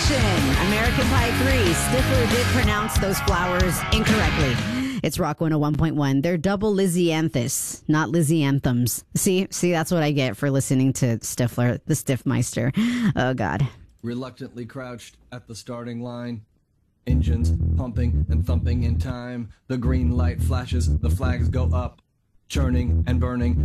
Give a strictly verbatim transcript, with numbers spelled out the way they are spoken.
Correction. American Pie three. Stifler did pronounce those flowers incorrectly. It's Rock one oh one point one. They're double Lizzie-anthus, not Lizzie-anthems. See, see, that's what I get for listening to Stifler, the Stiffmeister. Oh, God. Reluctantly crouched at the starting line. Engines pumping and thumping in time. The green light flashes, the flags go up. Churning and burning